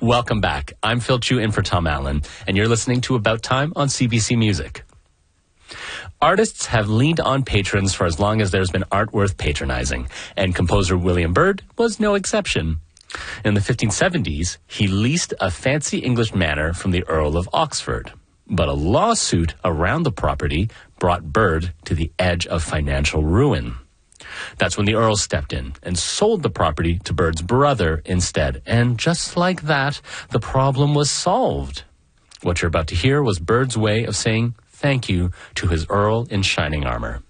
Welcome back. I'm Phil Chu in for Tom Allen, and you're listening to About Time on CBC Music. Artists have leaned on patrons for as long as there's been art worth patronizing, and composer William Byrd was no exception. In the 1570s, he leased a fancy English manor from the Earl of Oxford. But a lawsuit around the property brought Byrd to the edge of financial ruin. That's when the Earl stepped in and sold the property to Byrd's brother instead. And just like that, the problem was solved. What you're about to hear was Byrd's way of saying thank you to his Earl in shining armor.